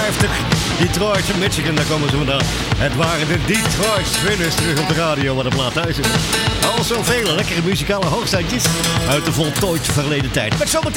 50. Detroit, Michigan, daar komen ze vandaan. Het waren de Detroit Spinners terug op de radio. Wat een plaat thuis is. Al zoveel lekkere muzikale hoogstandjes uit de voltooid verleden tijd. Met zometeen